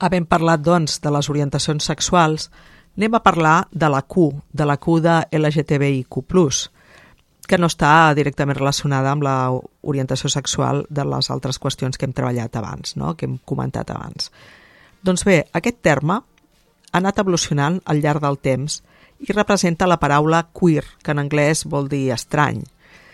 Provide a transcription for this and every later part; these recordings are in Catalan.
Havent parlat, doncs, de les orientacions sexuals, anem a parlar de la Q de LGTBIQ+, que no està directament relacionada amb l'orientació sexual de les altres qüestions que hem treballat abans, no? Que hem comentat abans. Doncs bé, aquest terme ha anat evolucionant al llarg del temps i representa la paraula queer, que en anglès vol dir estrany.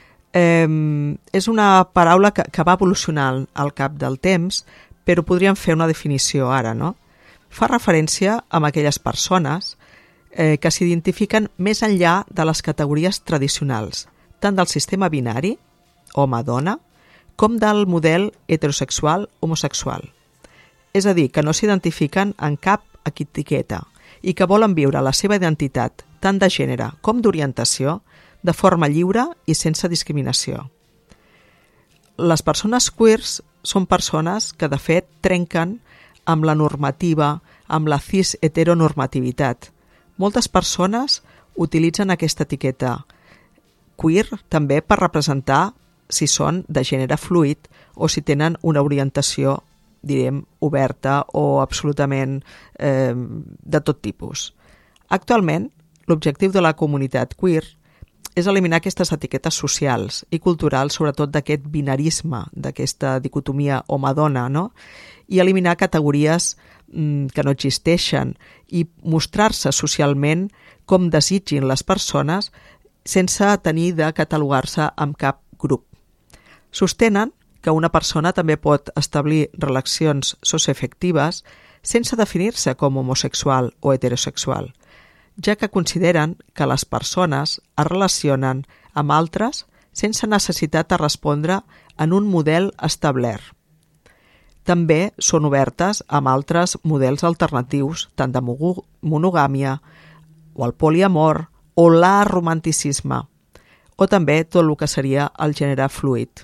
És una paraula que va evolucionant al cap del temps, però podríem fer una definició ara, no? Fa referència a aquelles persones que s'identifiquen més enllà de les categories tradicionals, tant del sistema binari, home-dona, com del model heterosexual-homosexual. És a dir, que no s'identifiquen en cap etiqueta i que volen viure la seva identitat, tant de gènere com d'orientació, de forma lliure i sense discriminació. Les persones queers són persones que, de fet, trenquen amb la normativa, amb la cis-heteronormativitat. Moltes persones utilitzen aquesta etiqueta queer també per representar si són de gènere fluid o si tenen una orientació, direm, oberta o absolutament de tot tipus. Actualment, l'objectiu de la comunitat queer és eliminar aquestes etiquetes socials i culturals, sobretot d'aquest binarisme, d'aquesta dicotomia home-dona, no? I eliminar categories que no existeixen i mostrar-se socialment com desitgin les persones sense tenir de catalogar-se amb cap grup. Sostenen que una persona també pot establir relacions socioafectives sense definir-se com homosexual o heterosexual, ja que consideren que les persones es relacionen amb altres sense necessitat de respondre en un model establert. També són obertes amb altres models alternatius, tant de monogàmia o el poliamor o l'aromanticisme, o també tot el que seria el gènere fluid.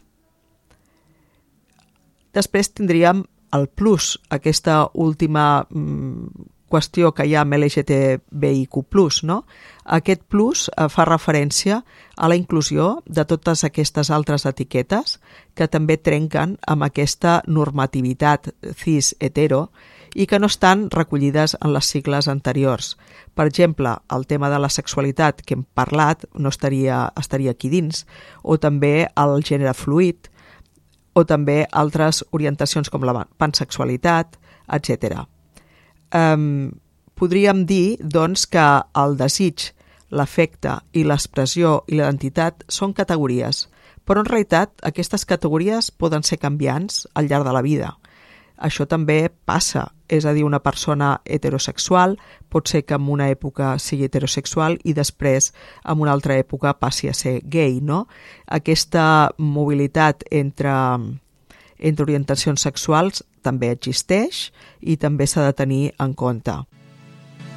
Després tindríem el plus, aquesta última qüestió que hi ha amb LGTBIQ+, no? Aquest plus fa referència a la inclusió de totes aquestes altres etiquetes que també trenquen amb aquesta normativitat cis-hetero i que no estan recollides en les sigles anteriors. Per exemple, el tema de la sexualitat que hem parlat no estaria aquí dins, o també el gènere fluid, o també altres orientacions com la pansexualitat, etc. Podríem dir, doncs, que el desig, l'afecte i l'expressió i l'identitat són categories, però en realitat aquestes categories poden ser canviants al llarg de la vida. Això també passa, és a dir, una persona heterosexual pot ser que en una època sigui heterosexual i després en una altra època passi a ser gay, no? Aquesta mobilitat entre orientacions sexuals també existeix i també s'ha de tenir en compte.